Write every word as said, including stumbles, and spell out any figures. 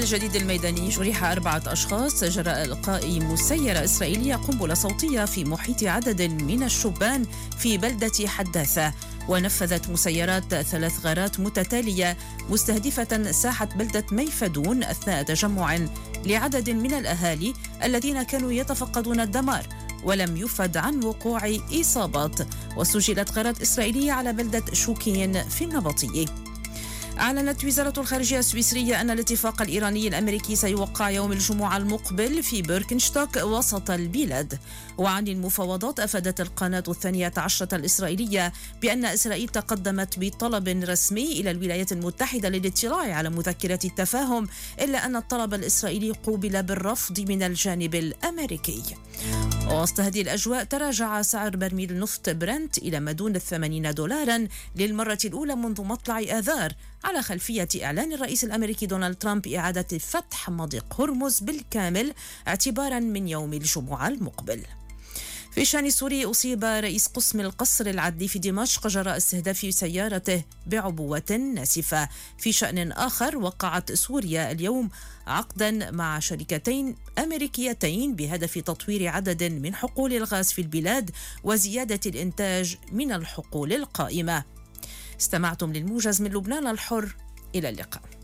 الجديد الميداني، جرح أربعة أشخاص جراء إلقاء مسيرة إسرائيلية قنبلة صوتية في محيط عدد من الشبان في بلدة حداثة. ونفذت مسيرات ثلاث غارات متتالية مستهدفة ساحة بلدة ميفدون أثناء تجمع لعدد من الأهالي الذين كانوا يتفقدون الدمار، ولم يفد عن وقوع إصابات. وسجلت غارات إسرائيلية على بلدة شوكين في النبطي. أعلنت وزارة الخارجية السويسرية أن الاتفاق الإيراني الأمريكي سيوقع يوم الجمعة المقبل في بيركنشتوك وسط البلاد. وعن المفاوضات أفادت القناة الثانية عشرة الإسرائيلية بأن إسرائيل تقدمت بطلب رسمي إلى الولايات المتحدة للاطلاع على مذكرة التفاهم، إلا أن الطلب الإسرائيلي قوبل بالرفض من الجانب الأمريكي. وسط هذه الأجواء تراجع سعر برميل النفط برنت إلى ما دون الثمانين دولارا للمرة الأولى منذ مطلع آذار، على خلفية إعلان الرئيس الأمريكي دونالد ترامب بإعادة فتح مضيق هرمز بالكامل اعتبارا من يوم الجمعة المقبل. في شأن سوري، أصيب رئيس قسم القصر العدلي في دمشق جراء استهداف سيارته بعبوة ناسفة. في شأن آخر، وقعت سوريا اليوم عقدا مع شركتين أمريكيتين بهدف تطوير عدد من حقول الغاز في البلاد وزيادة الإنتاج من الحقول القائمة. استمعتم للموجز من لبنان الحر، إلى اللقاء.